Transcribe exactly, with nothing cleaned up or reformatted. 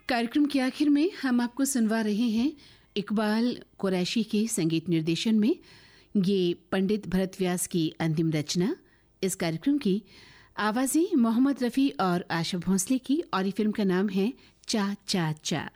कार्यक्रम के आखिर में हम आपको सुनवा रहे हैं इकबाल कुरैशी के संगीत निर्देशन में ये पंडित भरत व्यास की अंतिम रचना। इस कार्यक्रम की आवाजें मोहम्मद रफ़ी और आशा भोंसले की और ये फिल्म का नाम है चा चा चा।